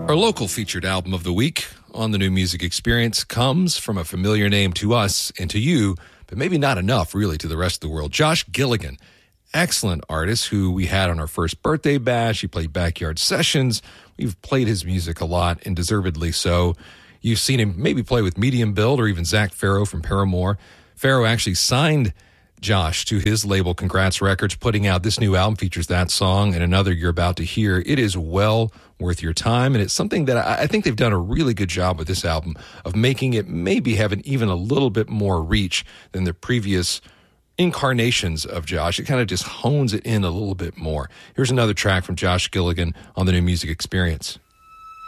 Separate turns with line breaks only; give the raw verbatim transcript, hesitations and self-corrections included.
Our local featured album of the week on the New Music Experience comes from a familiar name to us and to you, but maybe not enough really to the rest of the world. Josh Gilligan, excellent artist who we had on our first birthday bash. He played Backyard Sessions. We've played his music a lot, and deservedly so. You've seen him maybe play with Medium Build or even Zach Farrow from Paramore. Farrow actually signed Josh to his label, Congrats Records, putting out this new album, features that song and another you're about to hear. It is well worth your time, and it's something that I think they've done a really good job with this album of making it maybe have an, even a little bit more reach than the previous incarnations of Josh. It kind of just hones it in a little bit more. Here's another track from Josh Gilligan on the New Music Experience.